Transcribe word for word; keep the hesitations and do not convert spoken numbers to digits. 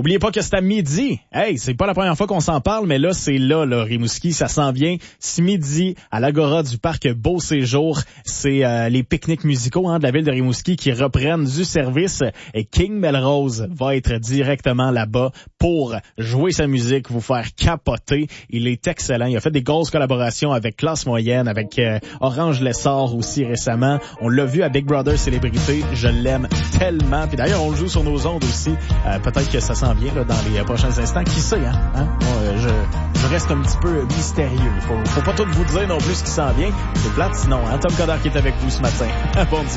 Oubliez pas que c'est à midi. Hey, c'est pas la première fois qu'on s'en parle, mais là, c'est là, là, Rimouski, ça s'en vient. Ce midi, à l'Agora du parc Beau Séjour, c'est euh, les pique-niques musicaux hein, de la ville de Rimouski qui reprennent du service. Et King Melrose va être directement là-bas pour jouer sa musique, vous faire capoter. Il est excellent. Il a fait des grosses collaborations avec Classe Moyenne, avec euh, Orange Lessard aussi récemment. On l'a vu à Big Brother Célébrité. Je l'aime tellement. Puis d'ailleurs, on le joue sur nos ondes aussi. Euh, peut-être que ça s'en vient là, dans les euh, prochains instants. Qui sait, hein? hein? Bon, euh, je, je reste un petit peu mystérieux. Faut, faut pas tout vous dire non plus ce qui s'en vient. C'est plate sinon. Hein? Tom Coderre qui est avec vous ce matin. Bon